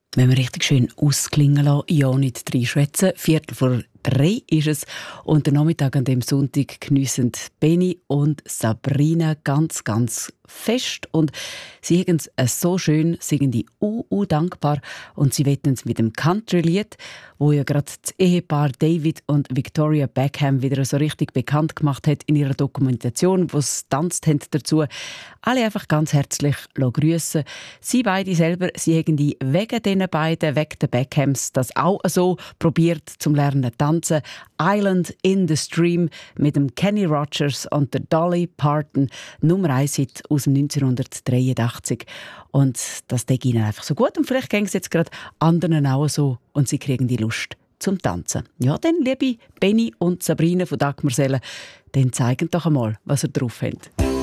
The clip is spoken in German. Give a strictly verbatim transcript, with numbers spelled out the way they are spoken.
Wenn wir richtig schön ausklingen lassen, ja nicht drei schwätzen. Viertel vor drei ist es. Und der Nachmittag an dem Sonntag geniessen Benny und Sabrina ganz, ganz fest. Und sie haben es so schön, singen die u, u dankbar. Und sie wetten es mit dem Country-Lied, wo ja gerade das Ehepaar David und Victoria Beckham wieder so richtig bekannt gemacht hat in ihrer Dokumentation, wo sie tanzt haben dazu. Alle einfach ganz herzlich grüßen. Sie beide selber, sie haben die wegen diesen beiden, wegen der Beckhams, das auch so probiert zum Lernen tanzen. Island in the Stream mit dem Kenny Rogers und der Dolly Parton, Nummer eins Hit aus dem neunzehnhundertdreiundachtzig. Und das denke ich ihnen einfach so gut. Und vielleicht ging es jetzt gerade anderen auch so und sie kriegen die Lust zum Tanzen. Ja, dann, liebe Benny und Sabrina von Dagmarsellen, dann zeigen doch einmal, was ihr drauf habt.